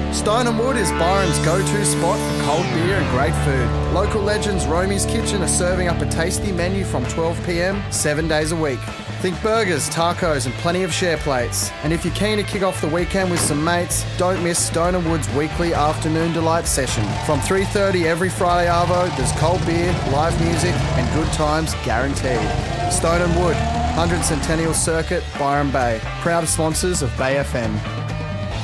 Stone and Wood is Byron's go-to spot for cold beer and great food. Local legends Romy's Kitchen are serving up a tasty menu from 12 p.m, 7 days a week. Think burgers, tacos and plenty of share plates. And if you're keen to kick off the weekend with some mates, don't miss Stone and Wood's weekly afternoon delight session. From 3:30 every Friday arvo, there's cold beer, live music and good times guaranteed. Stone and Wood, 100 Centennial Circuit, Byron Bay. Proud sponsors of Bay FM.